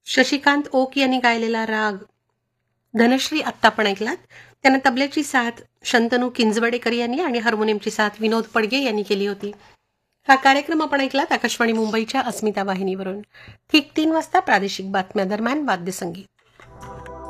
Shashikant okay यांनी गायलेला राग धनश्री आत्ता पण ऐकलात. त्यांना तबल्याची साथ शंतनू किंजवडेकर यांनी आणि हार्मोनियमची साथ विनोद पडगे यांनी केली होती. हा कार्यक्रम आपण ऐकलात आकाशवाणी मुंबईच्या अस्मिता वाहिनीवरून. ठीक 3 वाजता प्रादेशिक बातम्या दरम्यान वाद्यसंगीत.